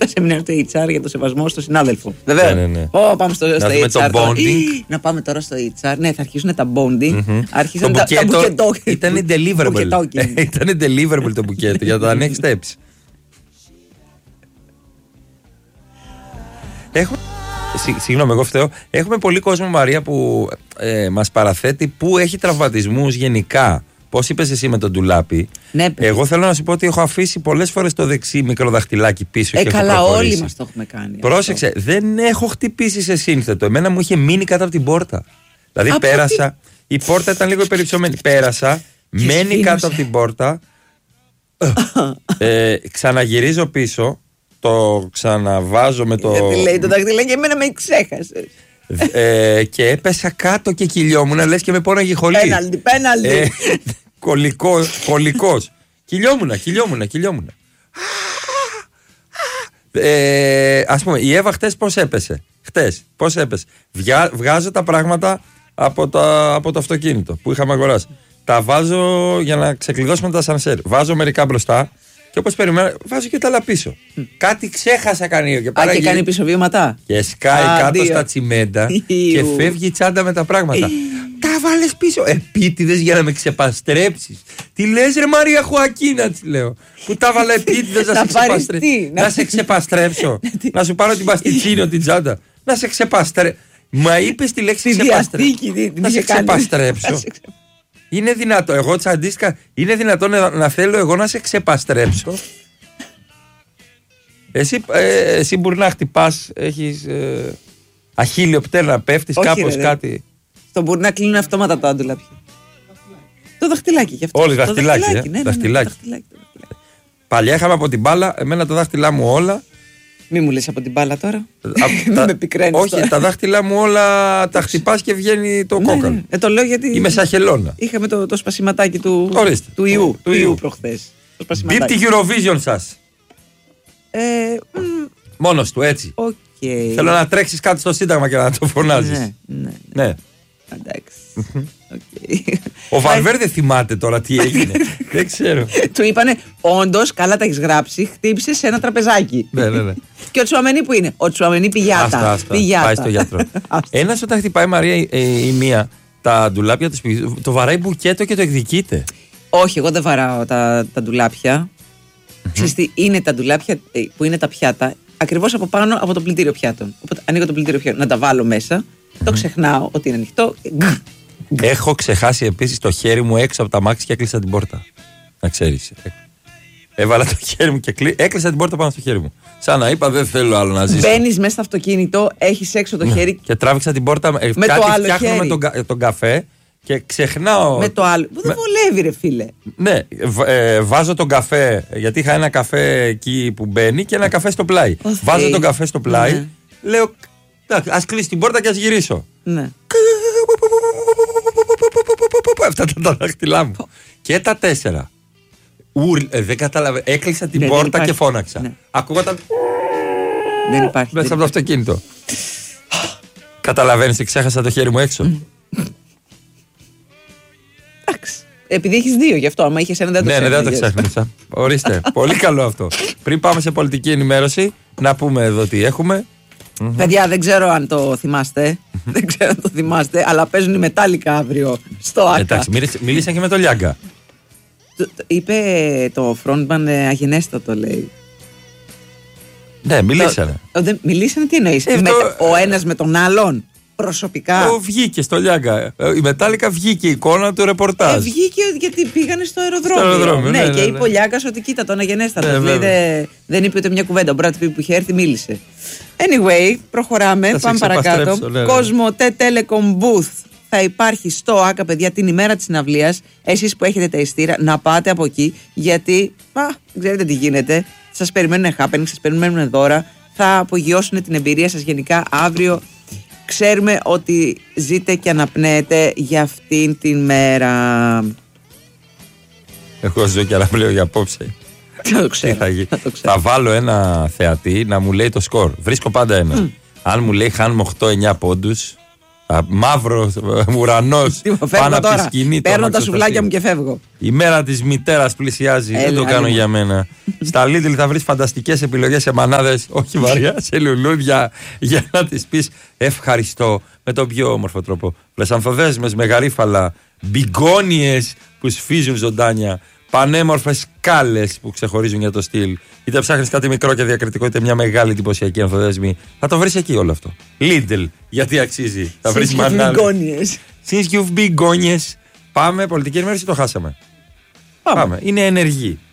σεμινάριο του HR για το σεβασμό στο συνάδελφο. Βέβαια. Ναι. Πάμε στο HR. Να πάμε τώρα στο HR. Ναι, θα αρχίσουν τα bonding. Άρχισαν τα μπουκετό. Ήταν deliverable. Ήταν deliverable το μπουκέτο για τα next steps. Συγγνώμη, εγώ φταίω. Έχουμε πολύ κόσμο, Μαρία, που μας παραθέτει που έχει τραυματισμούς γενικά. Πώς είπες εσύ με τον ντουλάπι. Ναι, εγώ θέλω να σου πω ότι έχω αφήσει πολλές φορές το δεξί μικροδαχτυλάκι πίσω και καλά, έχω προχωρήσει. όλοι μας το έχουμε κάνει. Πρόσεξε, αυτό. Δεν έχω χτυπήσει σε σύνθετο. Εμένα μου είχε μείνει κάτω από την πόρτα. Δηλαδή πέρασα. Η πόρτα ήταν λίγο υπερυψωμένη. Πέρασα, μένει κάτω από την πόρτα. Ξαναγυρίζω πίσω. Το ξαναβάζω με το. Γιατί λέει το δαχτυλάκι και εμένα με ξέχασε. Και έπεσα κάτω και κυλιόμουν, λες και με πόναγε χολή. Πέναλτι. Κολικός. Κυλιόμουν. Ας πούμε, η Εύα χτες πώς έπεσε. Βγάζω τα πράγματα από το αυτοκίνητο που είχαμε αγοράσει. Τα βάζω για να ξεκλειδώσουμε τα σανσέρ. Βάζω μερικά μπροστά. Και όπως περιμένω, βάζω και τα άλλα πίσω. Κάτι ξέχασα κανεί. Και κάνει πίσω βήματα. Και σκάει κάτω στα τσιμέντα και φεύγει η τσάντα με τα πράγματα. Τα βάλες πίσω. Επίτηδες για να με ξεπαστρέψεις. Τι λες, ρε Μαρία Χωακίνα, τη λέω. Που τα βάλα επίτηδες να σε ξεπαστρέψω. Να σε ξεπαστρέψω. Να σου πάρω την παστιτσίνιο την τσάντα. Να σε ξεπαστρέψω. Μα είπες τη λέξη ξεπαστρέψω. Να σε ξεπαστρέψω. Είναι δυνατό, εγώ τσαντίστηκα, είναι δυνατό να θέλω εγώ να σε ξεπαστρέψω. Εσύ μπορεί να χτυπάς, έχεις αχίλιο πτέρ να πέφτεις. Όχι, κάπως κάτι. Το μπορεί να κλείνουν αυτόματα τα άντουλα. Το δαχτυλάκι γι' αυτό. Όλοι δαχτυλάκι. Δαχτυλάκι. Παλιά είχαμε από την μπάλα, εμένα τα δάχτυλά μου όλα. Μη μου λες από την μπάλα τώρα. Με επικραίνεις. Όχι, τα δάχτυλά μου όλα τα χτυπάς και βγαίνει το κόκαλο. Το λέω γιατί. Είμαι σαν χελώνα. Είχαμε το σπασιματάκι του ιού προχθές. Μπίπ τη Eurovision σας. Μόνος του, έτσι. Θέλω να τρέξεις κάτι στο Σύνταγμα και να το φωνάζεις. Ναι. Εντάξει. Ο Βαλβέρδε θυμάται τώρα τι έγινε. Δεν ξέρω. Του είπανε, όντως, καλά τα έχεις γράψει, χτύπησε σε ένα τραπεζάκι. Ναι. Και ο Τσουαμενί που είναι? Ο Τσουαμενί πηγιάτα. Πάει στο γιατρό. Ένας όταν χτυπάει, Μαρία, η μία τα ντουλάπια του σπιτιού, το βαράει μπουκέτο και το εκδικείται. Όχι, εγώ δεν βαράω τα ντουλάπια. Ξέρεις τι είναι τα ντουλάπια που είναι τα πιάτα, ακριβώς από πάνω από το πλυντήριο πιάτων. Οπότε ανοίγω το πλυντήριο πιάτων, να τα βάλω μέσα, το ξεχνάω ότι είναι ανοιχτό. Έχω ξεχάσει επίσης το χέρι μου έξω από τα μάξι και έκλεισα την πόρτα. Να ξέρεις. Έβαλα το χέρι μου και έκλεισα την πόρτα πάνω στο χέρι μου. Σαν να είπα, δεν θέλω άλλο να ζήσω. Μπαίνεις μέσα στο αυτοκίνητο, έχεις έξω το χέρι. Και τράβηξα την πόρτα. Με κάτι το άλλο φτιάχνω με τον καφέ και ξεχνάω. Με το άλλο. Που δεν βολεύει, ρε φίλε. Ναι, βάζω τον καφέ. Γιατί είχα ένα καφέ εκεί που μπαίνει και ένα καφέ στο πλάι. Βάζω τον καφέ στο πλάι. Λέω, ας κλείσει την πόρτα και ας γυρίσω. Ναι. Αυτά τα δάχτυλά μου. Και τα 4. Δεν κατάλαβα. Έκλεισα την πόρτα και φώναξα. Ακούγονταν. Δεν υπάρχει. Μέσα από το αυτοκίνητο. Καταλαβαίνεις ότι ξέχασα το χέρι μου έξω. Εντάξει. Επειδή έχεις δύο, γι' αυτό. Άμα είχες ένα, δεν το ξέχασα. Ναι, δεν το ξέχασα. Ορίστε. Πολύ καλό αυτό. Πριν πάμε σε πολιτική ενημέρωση, να πούμε εδώ τι έχουμε. Παιδιά, δεν ξέρω αν το θυμάστε. Δεν ξέρω αν το θυμάστε, αλλά παίζουν οι Μετάλλικα αύριο στο ΆΚΑ. Εντάξει, μίλησαν και με τον Λιάγκα. Είπε το frontman αγενέστατο, λέει. Ναι, μιλήσανε. Μιλήσανε, τι εννοείς? Ο ένας με τον άλλον. Προσωπικά. Βγήκε στο Λιάγκα. Η Μετάλλικα βγήκε η εικόνα του ρεπορτάζ. Βγήκε γιατί πήγανε στο αεροδρόμιο. Ναι, και είπε ο Λιάγκας ότι κοίτα τον αγενέστατο. Δεν είπε ούτε μια κουβέντα. Ο Μπράτ Πιτ που είχε έρθει μίλησε. Anyway, προχωράμε. Πάμε παρακάτω. Κοσμοτέ Telecom Booth θα υπάρχει στο ΆΚΑ, παιδιά, την ημέρα της συναυλίας. Εσείς που έχετε τα ειστήρα, να πάτε από εκεί. Γιατί, ξέρετε τι γίνεται. Σας περιμένουν happening, σας περιμένουν δώρα. Θα απογειώσουν την εμπειρία σας γενικά αύριο. Ξέρουμε ότι ζείτε και αναπνέετε για αυτήν την μέρα. Εγώ ζω και αναπνέω για απόψε. Θα το ξέρω. Θα βάλω ένα θεατή να μου λέει το σκορ. Βρίσκω πάντα ένα. Αν μου λέει χάνουμε 8-9 πόντους, Μαύρο ουρανό πάνω από τη σκηνή. Παίρνω τα σουβλάκια μου και φεύγω. Η μέρα της μητέρας πλησιάζει. Δεν το κάνω για μένα. Στα Lidl θα βρεις φανταστικές επιλογές σε μανάδες, όχι βαριά, σε λουλούδια, για να τις πεις ευχαριστώ με τον πιο όμορφο τρόπο. Πλεσανθοδέσμες με γαρίφαλα, μπιγκόνιες που σφίζουν ζωντάνια, πανέμορφες σκάλες που ξεχωρίζουν για το στυλ. Είτε ψάχνεις κάτι μικρό και διακριτικό, είτε μια μεγάλη εντυπωσιακή ανθοδέσμη, θα το βρεις εκεί όλο αυτό. Lidl, γιατί αξίζει. Θα βρεις μανάδες. Since you've μπιγκόνιες. Πάμε, πολιτική ενημέρωση, το χάσαμε. Πάμε. Είναι ενεργή.